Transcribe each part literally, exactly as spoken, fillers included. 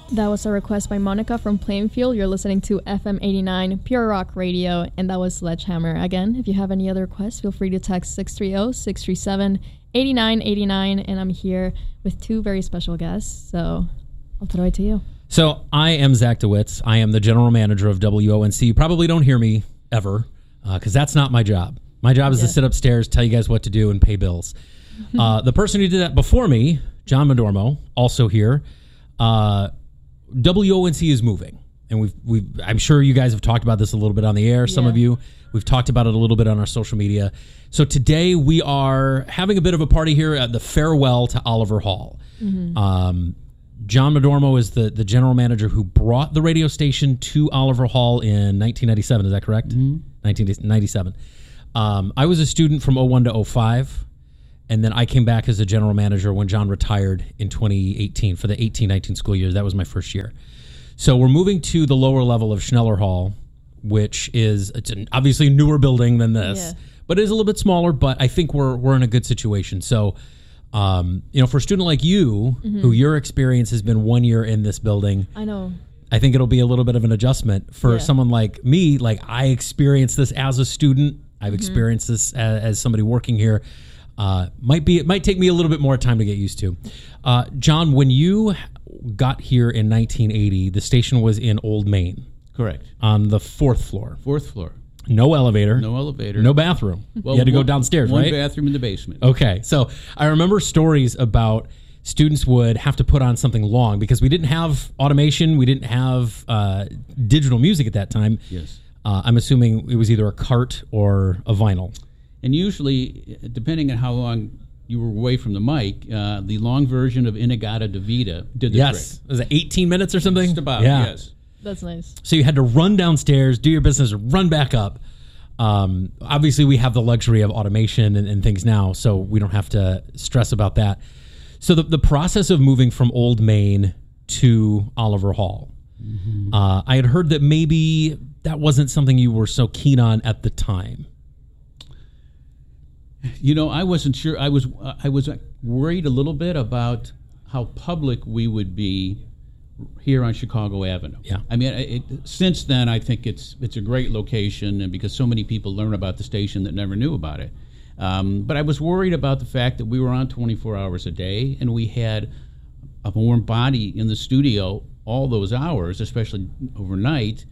That was a request by Monica from Plainfield. You're listening to F M eighty-nine Pure Rock Radio, and that was Sledgehammer. Again, if you have any other requests, feel free to text six three zero, six three seven, eight nine eight nine, and I'm here with two very special guests, so I'll throw it to you. So I am Zach DeWitz. I am the general manager of W O N C. You probably don't hear me ever, because uh, that's not my job. My job is yeah. to sit upstairs, tell you guys what to do, and pay bills. uh, the person who did that before me, John Madormo, also here, uh, W O N C is moving, and we've we've. I'm sure you guys have talked about this a little bit on the air. Some yeah. of you, we've talked about it a little bit on our social media. So today we are having a bit of a party here at the farewell to Oliver Hall. Mm-hmm. Um, John Madormo is the the general manager who brought the radio station to Oliver Hall in nineteen ninety-seven. Is that correct? Mm-hmm. nineteen ninety-seven. Um, I was a student from oh one to oh five. And then I came back as a general manager when John retired in twenty eighteen for the eighteen nineteen school year. That was my first year. So we're moving to the lower level of Schneller Hall, which is it's an obviously a newer building than this, yeah. but it is a little bit smaller. But I think we're we're in a good situation. So, um, you know, for a student like you, mm-hmm. who your experience has been one year in this building, I know. I think it'll be a little bit of an adjustment for yeah. someone like me. Like I experienced this as a student. I've mm-hmm. experienced this as, as somebody working here. Uh, might be it might take me a little bit more time to get used to. Uh, John, when you got here in nineteen eighty, the station was in Old Main. Correct. On the fourth floor. Fourth floor. No elevator. No elevator. No bathroom. Well, you had to one, go downstairs, one right? One bathroom in the basement. Okay. So I remember stories about students would have to put on something long because we didn't have automation. We didn't have uh, digital music at that time. Yes. Uh, I'm assuming it was either a cart or a vinyl. And usually, depending on how long you were away from the mic, uh, the long version of Inagata Davida did the yes. trick. Was it eighteen minutes or something? Just about, yeah. yes. That's nice. So you had to run downstairs, do your business, run back up. Um, obviously, we have the luxury of automation and, and things now, so we don't have to stress about that. So the, the process of moving from Old Main to Oliver Hall, mm-hmm. uh, I had heard that maybe that wasn't something you were so keen on at the time. You know, I wasn't sure. I was uh, I was worried a little bit about how public we would be here on Chicago Avenue. Yeah. I mean, it, since then, I think it's it's a great location, and because so many people learn about the station that never knew about it. Um, but I was worried about the fact that we were on twenty-four hours a day, and we had a warm body in the studio all those hours, especially overnight,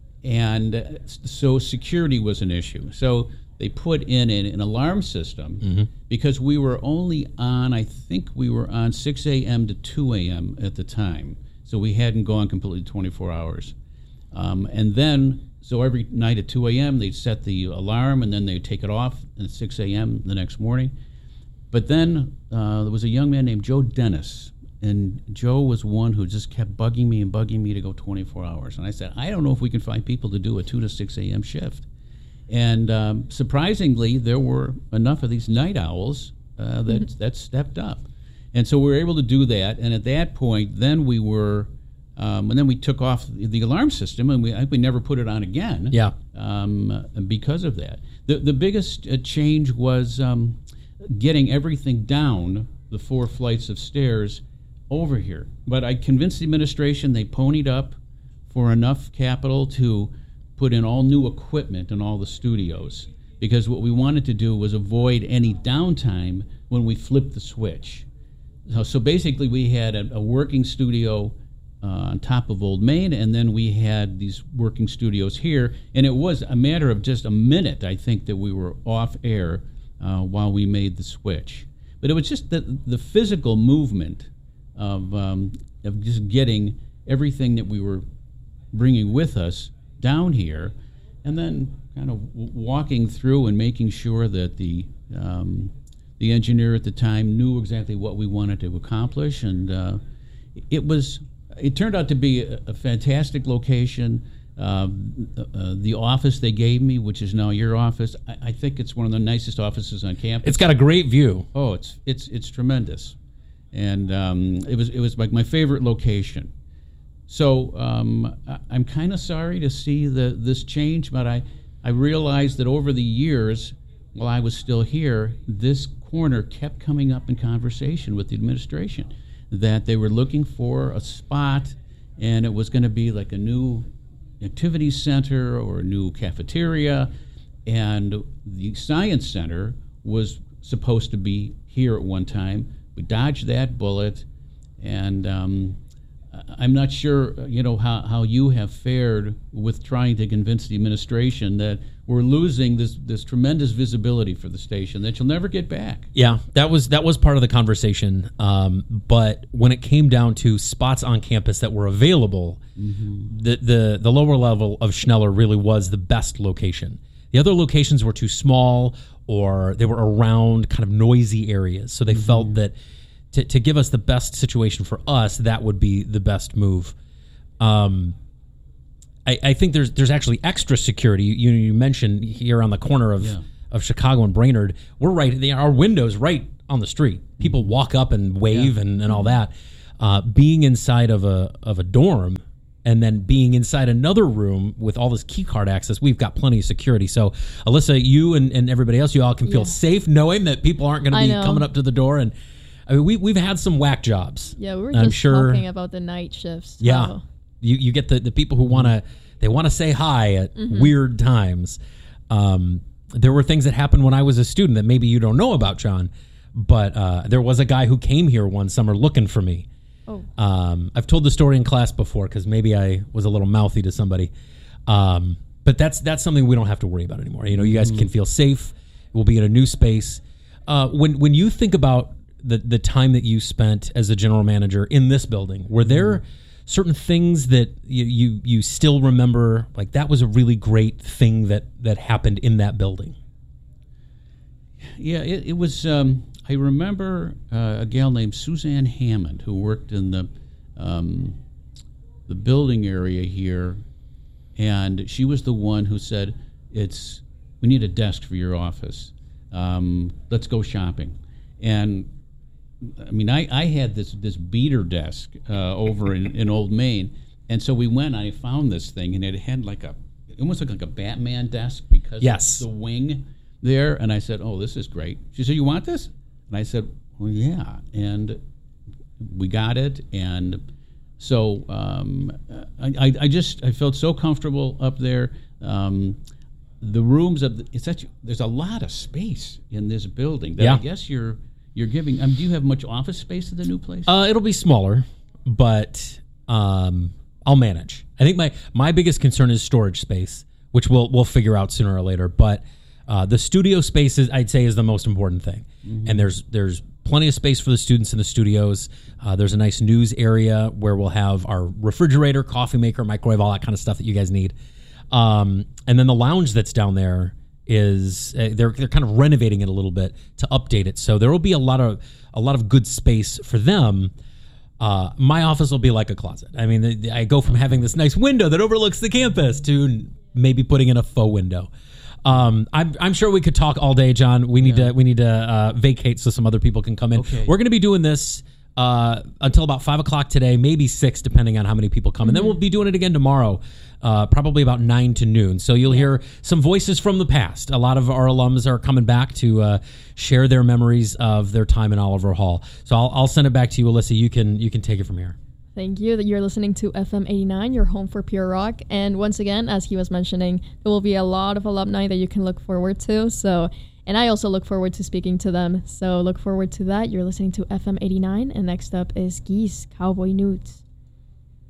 and uh, so security was an issue. So they put in an, an alarm system mm-hmm. because we were only on, I think we were on six a.m. to two a.m. at the time. So we hadn't gone completely twenty-four hours. Um, and then, so every night at two a.m. they'd set the alarm and then they'd take it off at six a.m. the next morning. But then uh, there was a young man named Joe Dennis. And Joe was one who just kept bugging me and bugging me to go twenty-four hours. And I said, I don't know if we can find people to do a two to six a.m. shift. And um, surprisingly, there were enough of these night owls uh, that mm-hmm. that stepped up, and so we were able to do that. And at that point, then we were, um, and then we took off the, the alarm system, and we I think we never put it on again. Yeah. Um, because of that, the the biggest uh, change was um, getting everything down the four flights of stairs over here. But I convinced the administration they ponied up for enough capital to put in all new equipment in all the studios, because what we wanted to do was avoid any downtime when we flipped the switch. So, so basically we had a, a working studio uh, on top of Old Main, and then we had these working studios here, and it was a matter of just a minute, I think, that we were off air uh, while we made the switch. But it was just the, the physical movement of, um, of just getting everything that we were bringing with us down here, and then kind of w- walking through and making sure that the um, the engineer at the time knew exactly what we wanted to accomplish, and uh, it was it turned out to be a, a fantastic location. Uh, uh, the office they gave me, which is now your office, I, I think it's one of the nicest offices on campus. It's got a great view. Oh, it's it's it's tremendous, and um, it was it was like my favorite location. So um, I'm kind of sorry to see the, this change, but I, I realized that over the years, while I was still here, this corner kept coming up in conversation with the administration, that they were looking for a spot and it was going to be like a new activity center or a new cafeteria, and the science center was supposed to be here at one time. We dodged that bullet, and um, I'm not sure, you know, how, how you have fared with trying to convince the administration that we're losing this this tremendous visibility for the station that you'll never get back. Yeah, that was that was part of the conversation. Um, but when it came down to spots on campus that were available, mm-hmm. the, the the lower level of Schneller really was the best location. The other locations were too small, or they were around kind of noisy areas. So they mm-hmm. felt that to, to give us the best situation for us, that would be the best move. Um, I, I think there's there's actually extra security. You you mentioned here on the corner of, yeah. of Chicago and Brainerd. We're right, they, our window's right on the street. People walk up and wave yeah. and, and all that. Uh, being inside of a of a dorm and then being inside another room with all this key card access, we've got plenty of security. So, Alyssa, you and, and everybody else, you all can feel yeah. safe knowing that people aren't going to be coming up to the door. And I mean, we, we've had some whack jobs. Yeah, we were just sure, talking about the night shifts. Yeah. Wow. You you get the, the people who want to, they want to say hi at mm-hmm. weird times. Um, there were things that happened when I was a student that maybe you don't know about, John. But uh, there was a guy who came here one summer looking for me. Oh. Um, I've told the story in class before because maybe I was a little mouthy to somebody. Um, but that's that's something we don't have to worry about anymore. You know, you guys mm-hmm. can feel safe. We'll be in a new space. Uh, when when you think about the the time that you spent as a general manager in this building, were there mm-hmm. certain things that you, you you still remember? Like that was a really great thing that that happened in that building. Yeah, it, it was. Um, I remember uh, a gal named Suzanne Hammond who worked in the um, the building area here, and she was the one who said, "It's we need a desk for your office. Um, let's go shopping." And I mean, I, I had this this beater desk uh, over in, in Old Main, and so we went. I found this thing, and it had like a it almost looked like a Batman desk because yes. of the wing there. And I said, "Oh, this is great." She said, "You want this?" And I said, "Well, yeah." And we got it, and so um, I, I just I felt so comfortable up there. Um, the rooms of the, it's such there's a lot of space in this building that yeah. I guess you're you're giving. Um, do you have much office space in the new place? Uh, it'll be smaller, but um, I'll manage. I think my my biggest concern is storage space, which we'll we'll figure out sooner or later. But uh, the studio space is, I'd say, is the most important thing. Mm-hmm. And there's there's plenty of space for the students in the studios. Uh, there's a nice news area where we'll have our refrigerator, coffee maker, microwave, all that kind of stuff that you guys need. Um, and then the lounge that's down there is uh, they're they're kind of renovating it a little bit to update it. So there will be a lot of a lot of good space for them. Uh, my office will be like a closet. I mean, I go from having this nice window that overlooks the campus to maybe putting in a faux window. Um, I'm, I'm sure we could talk all day, John. We need yeah. to we need to uh, vacate so some other people can come in. Okay. We're going to be doing this uh, until about five o'clock today, maybe six, depending on how many people come, mm-hmm. and then we'll be doing it again tomorrow, uh, probably about nine to noon. So you'll yeah. hear some voices from the past. A lot of our alums are coming back to uh, share their memories of their time in Oliver Hall. So I'll, I'll send it back to you, Alyssa. You can you can take it from here. Thank you. You're listening to F M eighty-nine, your home for pure rock. And once again, as he was mentioning, there will be a lot of alumni that you can look forward to. So, and I also look forward to speaking to them. So look forward to that. You're listening to F M eighty-nine. And next up is Geese, Cowboy Newts.